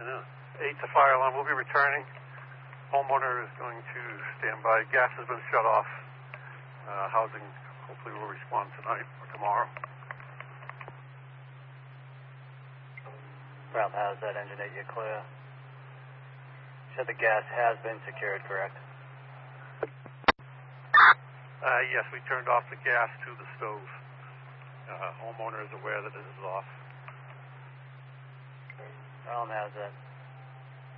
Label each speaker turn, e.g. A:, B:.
A: afternoon.
B: 8 to fire alarm. We'll be returning. Homeowner is going to stand by. Gas has been shut off. Housing hopefully will respond tonight or tomorrow.
A: Ralph, how's that engine 8? You clear? Said the gas has been secured, correct?
B: Yes, we turned off the gas to the stove. Homeowner is aware that it is off.
A: How's that?